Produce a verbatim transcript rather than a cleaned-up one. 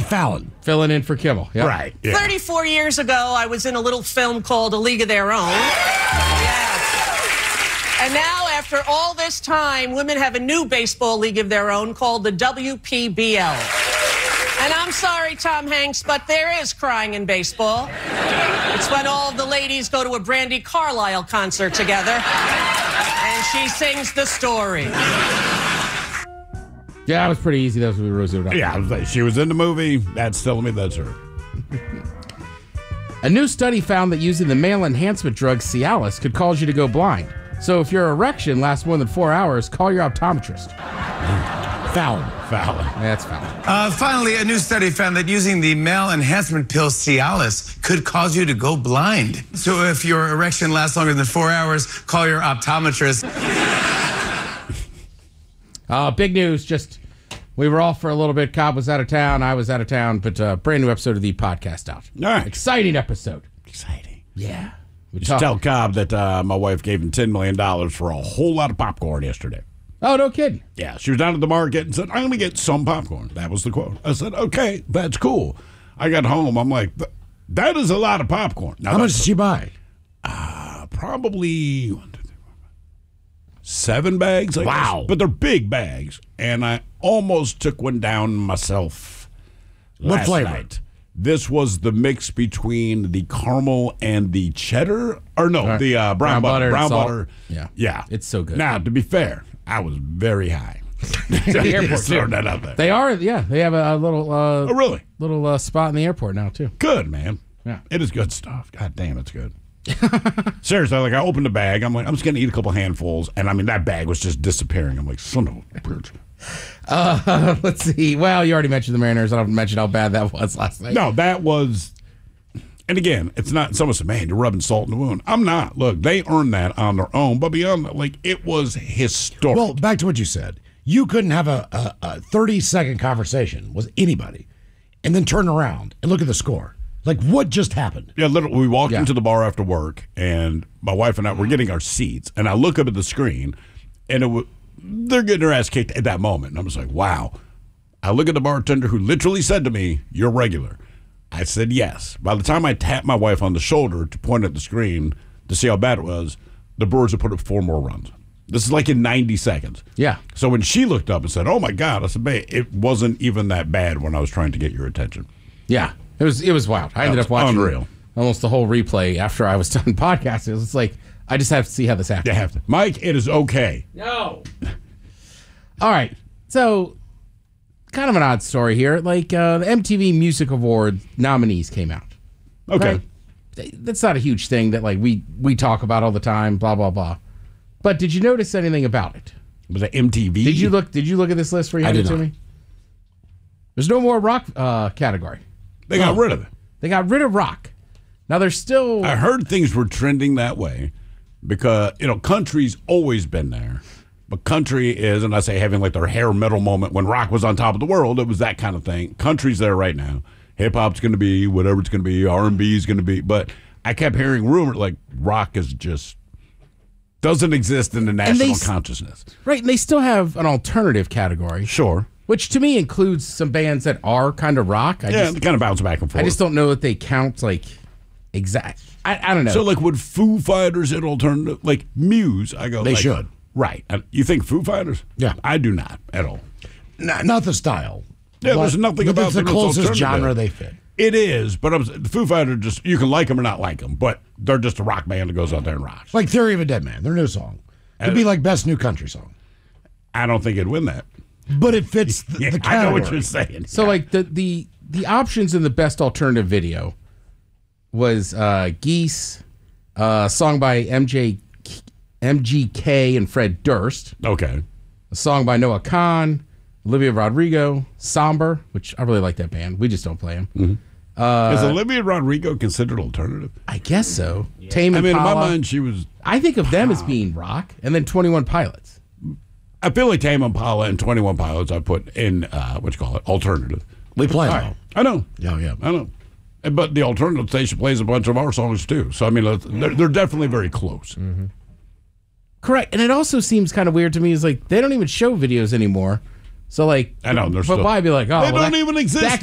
Fallon. Filling in for Kimmel. Yep. Right. Yeah. thirty-four years ago, I was in a little film called A League of Their Own. Yes. And now, after all this time, women have a new baseball league of their own called the W P B L. And I'm sorry, Tom Hanks, but there is crying in baseball. It's when all of the ladies go to a Brandy Carlisle concert together, and she sings the story. Yeah, it was pretty easy. That was what we wrote it up. Yeah, I was like, she was in the movie. That's telling me that's her. A new study found that using the male enhancement drug Cialis could cause you to go blind. So if your erection lasts more than four hours, call your optometrist. Fallon. Fallon. That's Fallon. Uh, finally, a new study found that using the male enhancement pill Cialis could cause you to go blind. So if your erection lasts longer than four hours, call your optometrist. Uh, big news. Just, we were off for a little bit. Cobb was out of town. I was out of town. But uh, brand new episode of the podcast out. All right. Exciting episode. Exciting. Yeah. We Just talk- tell Cobb that uh, my wife gave him ten million dollars for a whole lot of popcorn yesterday. Oh, no kidding. Yeah, she was down at the market and said, I'm going to get some popcorn. That was the quote. I said, okay, that's cool. I got home. I'm like, that is a lot of popcorn. Now, How much did she buy? Uh, probably one, two, three, four, five, seven bags. I Wow. guess. But they're big bags. And I almost took one down myself What last flavor? night. This was the mix between the caramel and the cheddar. Or no, Right. the uh, brown, Brown butter. butter and Brown salt. butter. Yeah. Yeah. It's so good. Now, to be fair, I was very high. The airport, Just too. throwing that out there. They are, yeah. They have a, a little uh, Oh, really? little uh, spot in the airport now, too. Good, man. Yeah. It is good stuff. God damn, it's good. Seriously, like I opened the bag. I'm like, I'm just going to eat a couple handfuls. And I mean, that bag was just disappearing. I'm like, son of a bitch. Uh, let's see. Well, you already mentioned the Mariners. I don't mention how bad that was last night. No, that was. And again, it's not. Someone said, man, you're rubbing salt in the wound. I'm not. Look, they earned that on their own. But beyond that, like, it was historic. Well, back to what you said. You couldn't have a, a, a thirty-second conversation with anybody and then turn around and look at the score. Like, what just happened? Yeah, literally, we walked Yeah. into the bar after work, and my wife and I were getting our seats, and I look up at the screen, and it was, they're getting their ass kicked at that moment. And I'm just like, wow. I look at the bartender who literally said to me, you're regular. I said yes. By the time I tapped my wife on the shoulder to point at the screen to see how bad it was, the Brewers had put up four more runs. This is like in ninety seconds. Yeah. So when she looked up and said, oh, my God, I said, babe, it wasn't even that bad when I was trying to get your attention. Yeah. It was it was wild. I ended was up watching unreal. almost the whole replay after I was done podcasting. It was like, I just have to see how this happens. You have to. Mike, it is okay. No. All right. So, kind of an odd story here. Like, uh, the M T V Music Award nominees came out. Okay. Right? That's not a huge thing that, like, we, we talk about all the time, blah, blah, blah. But did you notice anything about it? Was it M T V? Did you look Did you look at this list where you I handed it did to not. me? There's no more rock uh, category. They got No. rid of it. They got rid of rock. Now, there's still... I heard things were trending that way because, you know, country's always been there. But country is, and I say having like their hair metal moment when rock was on top of the world, it was that kind of thing. Country's there right now. Hip-hop's going to be whatever it's going to be. R and B is going to be. But I kept hearing rumors like rock is just... doesn't exist in the national they s- consciousness. Right, and they still have an alternative category. Sure. Which to me includes some bands that are kind of rock. I Yeah, just, they kind of bounce back and forth. I just don't know if they count like exact. I, I don't know. So, like, would Foo Fighters an alternative? Like, Muse, I go, They like, should. Right. Uh, You think Foo Fighters? Yeah. I do not at all. N- not the style. Yeah, but, there's nothing but about it's the them that's closest alternative. genre they fit. It is, but I'm, the Foo Fighters, just you can like them or not like them, but they're just a rock band that goes out there and rocks. Like Theory of a Dead Man, their new song. It'd Uh, be like best new country song. I don't think it'd win that. But it fits the, Yeah, the I know category. what you're saying. so like the the the options in the best alternative video was uh, Geese, uh, song by M J M G K and Fred Durst, Okay. a song by Noah Khan, Olivia Rodrigo, Somber, which I really like that band. We just don't play them. Is Olivia Rodrigo considered alternative? I guess so. Tame I mean, in my Impala. mind, she was. I think of them as being rock, and then twenty-one Pilots. I feel like Tame Impala and twenty-one Pilots I put in, uh, what you call it, alternative. We play All them. right. I know. Yeah, yeah. I know. But the alternative station plays a bunch of our songs, too. So, I mean, let's- they're, they're definitely very close. Correct. And it also seems kind of weird to me is like they don't even show videos anymore. So like I know, they're but still- why be like, oh They well, don't that- even exist that